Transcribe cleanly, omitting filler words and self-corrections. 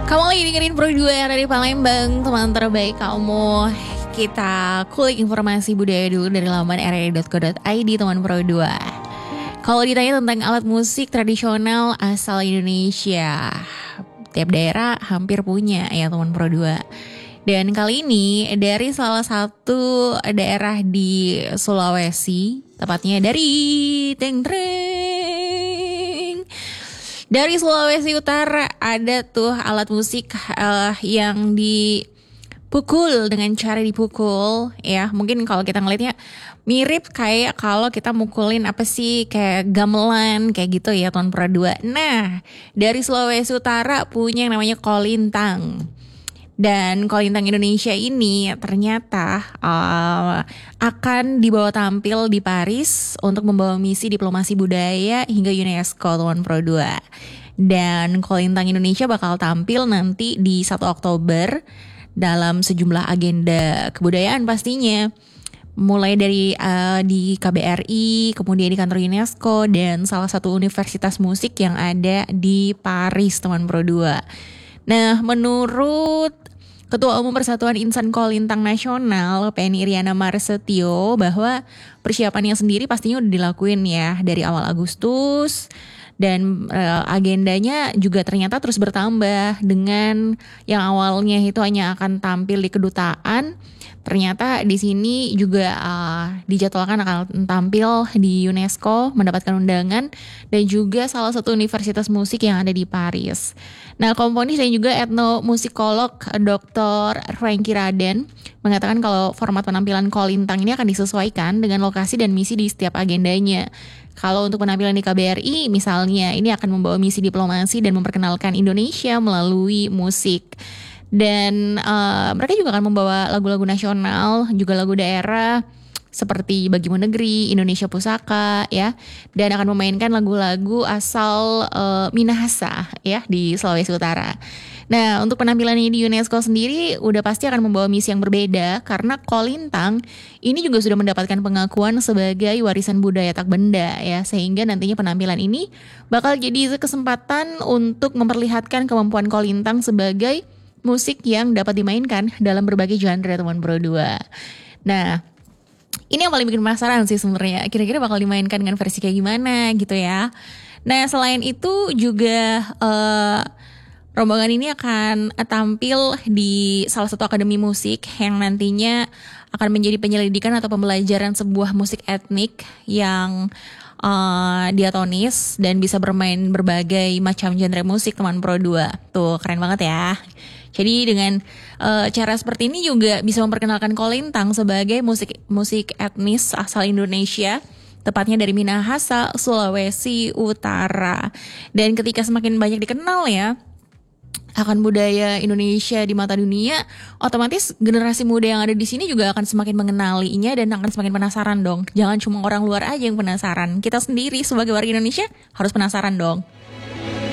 Kamu lagi dengerin Pro 2 dari Palembang, teman terbaik kamu. Kita kulik informasi budaya dulu dari laman rri.co.id, teman Pro 2. Kalau ditanya tentang alat musik tradisional asal Indonesia, tiap daerah hampir punya ya teman Pro 2. Dan kali ini dari salah satu daerah di Sulawesi, tepatnya dari dari Sulawesi Utara, ada tuh alat musik yang dipukul dengan cara dipukul ya. Mungkin kalau kita ngelihatnya mirip kayak kalau kita mukulin apa sih, kayak gamelan kayak gitu ya tahun Pro 2. Nah, dari Sulawesi Utara punya yang namanya kolintang. Dan kolintang Indonesia ini ternyata akan dibawa tampil di Paris untuk membawa misi diplomasi budaya hingga UNESCO tahun Pro 2. Dan kolintang Indonesia bakal tampil nanti di 1 Oktober dalam sejumlah agenda kebudayaan pastinya. Mulai dari di KBRI, kemudian di kantor UNESCO, dan salah satu universitas musik yang ada di Paris teman Pro 2. Nah, menurut Ketua Umum Persatuan Insan Kolintang Nasional, PNI Riana Marsetio, bahwa persiapannya sendiri pastinya udah dilakuin ya dari awal Agustus. Dan agendanya juga ternyata terus bertambah, dengan yang awalnya itu hanya akan tampil di kedutaan. Ternyata di sini juga dijadwalkan akan tampil di UNESCO, mendapatkan undangan, dan juga salah satu universitas musik yang ada di Paris. Nah, komponis dan juga etnomusikolog Dr. Franky Raden mengatakan kalau format penampilan kolintang ini akan disesuaikan dengan lokasi dan misi di setiap agendanya. Kalau untuk penampilan di KBRI misalnya, ini akan membawa misi diplomasi dan memperkenalkan Indonesia melalui musik. Dan mereka juga akan membawa lagu-lagu nasional, juga lagu daerah seperti Bagimu Negeri, Indonesia Pusaka ya, dan akan memainkan lagu-lagu asal Minahasa ya di Sulawesi Utara. Nah, untuk penampilan ini di UNESCO sendiri udah pasti akan membawa misi yang berbeda, karena kolintang ini juga sudah mendapatkan pengakuan sebagai warisan budaya tak benda ya, sehingga nantinya penampilan ini bakal jadi kesempatan untuk memperlihatkan kemampuan kolintang sebagai musik yang dapat dimainkan dalam berbagai genre teman Pro 2. Nah, ini yang paling bikin penasaran sih sebenarnya, kira-kira bakal dimainkan dengan versi kayak gimana gitu ya. Nah, selain itu juga rombongan ini akan tampil di salah satu akademi musik yang nantinya akan menjadi penyelidikan atau pembelajaran sebuah musik etnik yang diatonis dan bisa bermain berbagai macam genre musik teman Pro 2. Tuh, keren banget ya. Jadi dengan cara seperti ini juga bisa memperkenalkan kolintang sebagai musik etnis asal Indonesia, tepatnya dari Minahasa, Sulawesi Utara. Dan ketika semakin banyak dikenal ya akan budaya Indonesia di mata dunia, otomatis generasi muda yang ada di sini juga akan semakin mengenalinya dan akan semakin penasaran dong. Jangan cuma orang luar aja yang penasaran, kita sendiri sebagai warga Indonesia harus penasaran dong.